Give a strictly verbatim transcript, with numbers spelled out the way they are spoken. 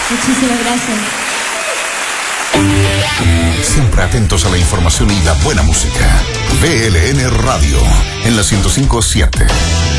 Muchísimas gracias. Siempre atentos a la información y la buena música. B L N Radio en la ciento cinco punto siete.